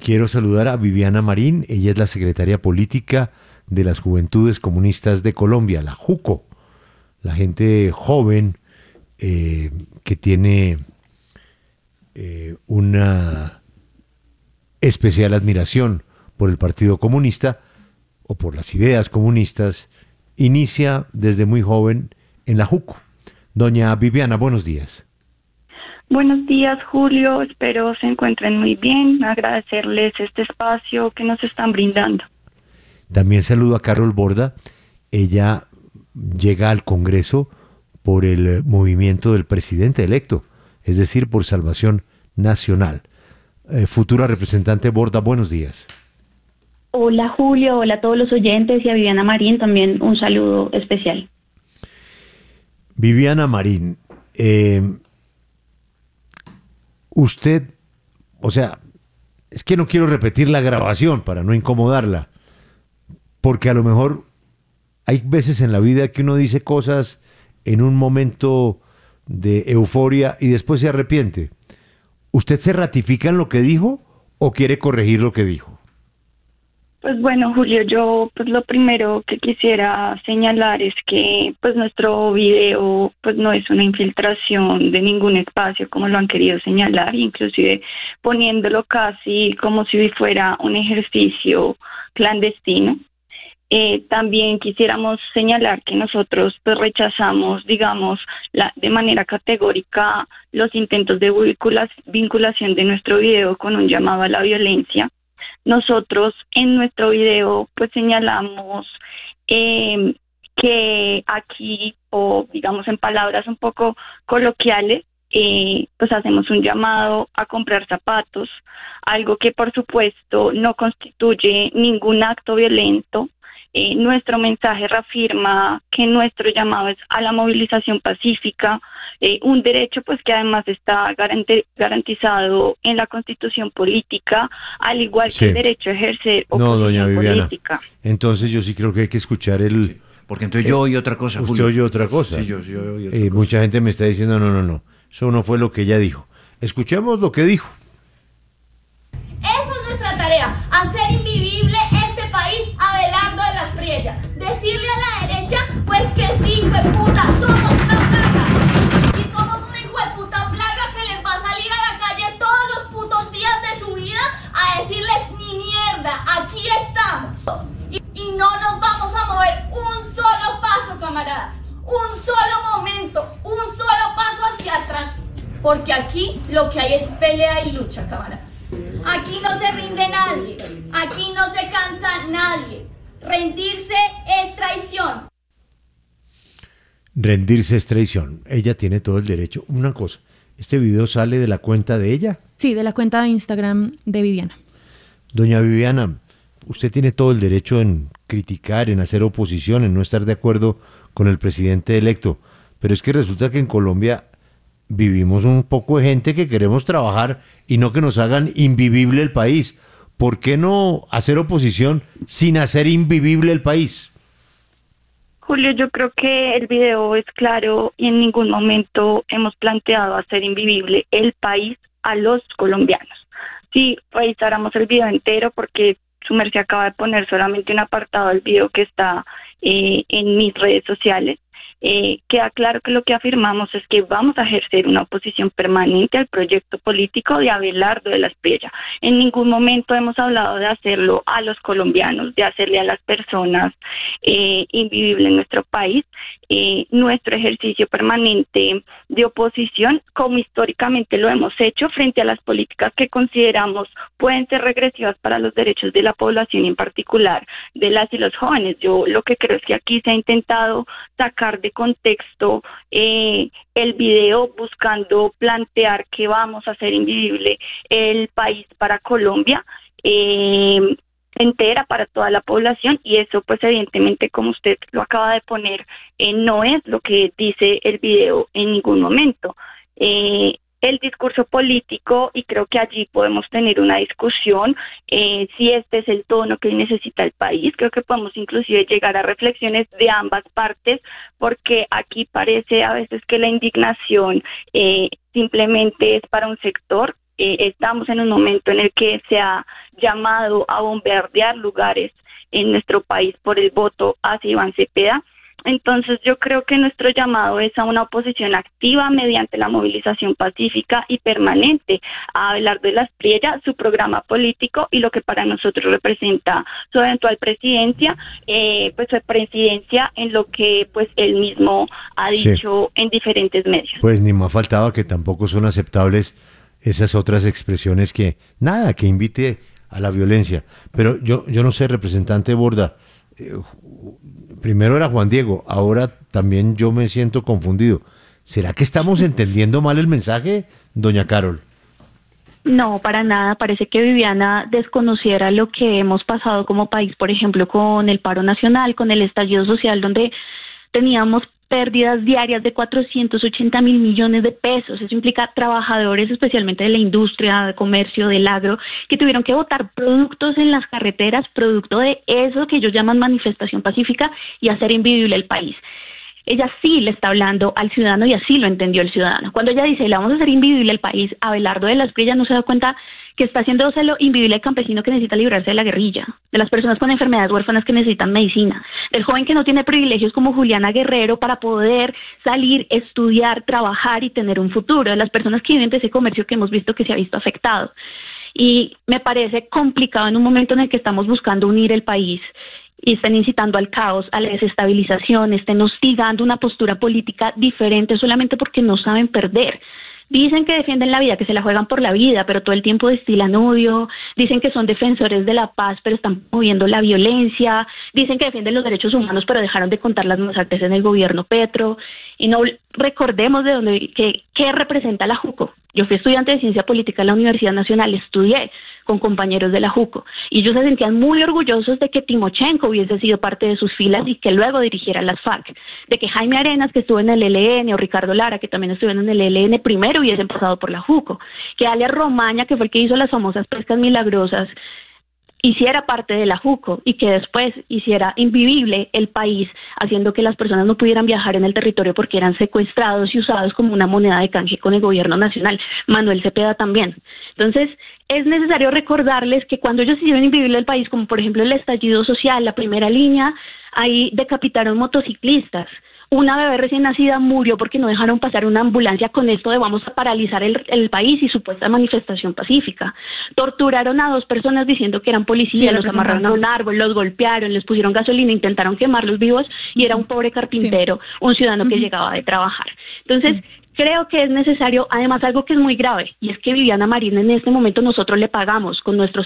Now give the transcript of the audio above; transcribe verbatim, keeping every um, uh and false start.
quiero saludar a Viviana Marín. Ella es la secretaria política de las Juventudes Comunistas de Colombia, la JUCO, la gente joven eh, que tiene eh, una especial admiración por el Partido Comunista o por las ideas comunistas, inicia desde muy joven en la JUCO. Doña Viviana, buenos días. Buenos días, Julio. Espero se encuentren muy bien. Agradecerles este espacio que nos están brindando. También saludo a Carol Borda. Ella llega al Congreso por el movimiento del presidente electo, es decir, por Salvación Nacional. Eh, futura representante Borda, buenos días. Hola, Julio. Hola a todos los oyentes y a Viviana Marín también un saludo especial. Viviana Marín, eh, usted, o sea, es que no quiero repetir la grabación para no incomodarla, porque a lo mejor hay veces en la vida que uno dice cosas en un momento de euforia y después se arrepiente. ¿Usted se ratifica en lo que dijo o quiere corregir lo que dijo? Pues bueno, Julio, yo pues lo primero que quisiera señalar es que pues nuestro video pues no es una infiltración de ningún espacio como lo han querido señalar, inclusive poniéndolo casi como si fuera un ejercicio clandestino. Eh, también quisiéramos señalar que nosotros pues rechazamos, digamos, la, de manera categórica los intentos de vincula, vinculación de nuestro video con un llamado a la violencia. Nosotros en nuestro video pues señalamos eh, que aquí, o digamos en palabras un poco coloquiales, eh, pues hacemos un llamado a comprar zapatos, algo que por supuesto no constituye ningún acto violento. Eh, nuestro mensaje reafirma que nuestro llamado es a la movilización pacífica, eh, un derecho pues que además está garanti- garantizado en la Constitución política, al igual Sí. que el derecho a ejercer No, oposición doña Viviana. política. Entonces yo sí creo que hay que escuchar el... Sí, porque entonces yo oí otra cosa, Usted Julio. oye otra cosa. Sí, yo, yo oí otra Eh, cosa. mucha gente me está diciendo, no, no, no, eso no fue lo que ella dijo. Escuchemos lo que dijo. Esa es nuestra tarea, hacer invivible este país a Abelardo de las Priellas. Decirle a la derecha, pues que sí, hueputa, somos una plaga. Y somos una hijueputa plaga que les va a salir a la calle todos los putos días de su vida a decirles ni mierda, aquí estamos. Y, y no nos vamos a mover un solo paso, camaradas. Un solo momento, un solo paso hacia atrás. Porque aquí lo que hay es pelea y lucha, camaradas. Aquí no se rinde nadie, aquí no se cansa nadie. Rendirse es traición. Rendirse es traición. Ella tiene todo el derecho. Una cosa, ¿este video sale de la cuenta de ella? Sí, de la cuenta de Instagram de Viviana. Doña Viviana, usted tiene todo el derecho en criticar, en hacer oposición, en no estar de acuerdo con el presidente electo. Pero es que resulta que en Colombia vivimos un poco de gente que queremos trabajar y no que nos hagan invivible el país. ¿Por qué no hacer oposición sin hacer invivible el país? Julio, yo creo que el video es claro y en ningún momento hemos planteado hacer invivible el país a los colombianos. Si revisáramos el video entero, porque su merced acaba de poner solamente un apartado del video que está eh, en mis redes sociales, Eh, queda claro que lo que afirmamos es que vamos a ejercer una oposición permanente al proyecto político de Abelardo de las Priellas. En ningún momento hemos hablado de hacerlo a los colombianos, de hacerle a las personas eh, invivible en nuestro país. Eh, nuestro ejercicio permanente de oposición, como históricamente lo hemos hecho frente a las políticas que consideramos pueden ser regresivas para los derechos de la población y en particular de las y los jóvenes. Yo lo que creo es que aquí se ha intentado sacar de contexto eh, el video buscando plantear que vamos a hacer invivible el país para Colombia eh, entera, para toda la población, y eso pues evidentemente, como usted lo acaba de poner, eh, no es lo que dice el video en ningún momento. Eh, el discurso político, y creo que allí podemos tener una discusión, eh, si este es el tono que necesita el país. Creo que podemos inclusive llegar a reflexiones de ambas partes, porque aquí parece a veces que la indignación eh, simplemente es para un sector. Eh, estamos en un momento en el que se ha llamado a bombardear lugares en nuestro país por el voto hacia Iván Cepeda. Entonces yo creo que nuestro llamado es a una oposición activa mediante la movilización pacífica y permanente a Abelardo de las Priella, su programa político y lo que para nosotros representa su eventual presidencia, eh, pues su presidencia en lo que pues él mismo ha dicho sí. en diferentes medios. Pues ni más faltaba que tampoco son aceptables esas otras expresiones que, nada, que invite a la violencia. Pero yo, yo no sé, representante Borda, eh, primero era Juan Diego, ahora también yo me siento confundido. ¿Será que estamos entendiendo mal el mensaje, doña Carol? No, para nada. Parece que Viviana desconociera lo que hemos pasado como país, por ejemplo, con el paro nacional, con el estallido social, donde teníamos pérdidas diarias de cuatrocientos ochenta mil millones de pesos. Eso implica trabajadores, especialmente de la industria, de comercio, del agro, que tuvieron que botar productos en las carreteras, producto de eso que ellos llaman manifestación pacífica, y hacer invivible el país. Ella sí le está hablando al ciudadano y así lo entendió el ciudadano. Cuando ella dice, le vamos a hacer invivible el país, Abelardo de las Priella no se da cuenta que está haciéndoselo invivible al campesino que necesita librarse de la guerrilla, de las personas con enfermedades huérfanas que necesitan medicina, del joven que no tiene privilegios como Juliana Guerrero para poder salir, estudiar, trabajar y tener un futuro, de las personas que viven de ese comercio que hemos visto que se ha visto afectado. Y me parece complicado en un momento en el que estamos buscando unir el país y están incitando al caos, a la desestabilización, estén hostigando una postura política diferente solamente porque no saben perder. Dicen que defienden la vida, que se la juegan por la vida, pero todo el tiempo destilan odio. Dicen que son defensores de la paz, pero están moviendo la violencia. Dicen que defienden los derechos humanos, pero dejaron de contar las masacres en el gobierno Petro. Y no recordemos de dónde, que, qué representa la JUCO. Yo fui estudiante de Ciencia Política en la Universidad Nacional, estudié con compañeros de la JUCO, y ellos se sentían muy orgullosos de que Timochenko hubiese sido parte de sus filas y que luego dirigiera las FARC, de que Jaime Arenas, que estuvo en el E L N, o Ricardo Lara, que también estuvieron en el E L N, primero hubiesen pasado por la JUCO, que alias Romaña, que fue el que hizo las famosas pescas milagrosas, hiciera parte de la JUCO y que después hiciera invivible el país, haciendo que las personas no pudieran viajar en el territorio porque eran secuestrados y usados como una moneda de canje con el gobierno nacional. Manuel Cepeda también. Entonces, es necesario recordarles que cuando ellos hicieron invivible el país, como por ejemplo el estallido social, la primera línea, ahí decapitaron motociclistas. Una bebé recién nacida murió porque no dejaron pasar una ambulancia con esto de vamos a paralizar el, el país y supuesta manifestación pacífica. Torturaron a dos personas diciendo que eran policías, sí, los amarraron a un árbol, los golpearon, les pusieron gasolina, intentaron quemarlos vivos y era un pobre carpintero, sí. un ciudadano que uh-huh. llegaba de trabajar. Entonces, sí. creo que es necesario, además, algo que es muy grave, y es que Viviana Marín en este momento nosotros le pagamos con nuestros